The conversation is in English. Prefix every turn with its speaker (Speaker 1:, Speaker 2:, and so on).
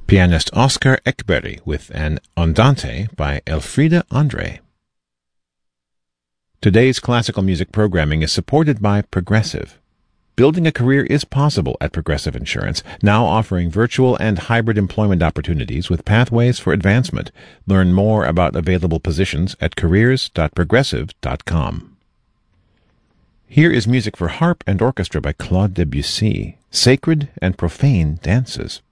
Speaker 1: pianist Oscar Ekberg with an Andante by Elfriede Andre. Today's classical music programming is supported by Progressive. Building a career is possible at Progressive Insurance, now offering virtual and hybrid employment opportunities with pathways for advancement. Learn more about available positions at careers.progressive.com. Here is music for harp and orchestra by Claude Debussy, Sacred and Profane Dances.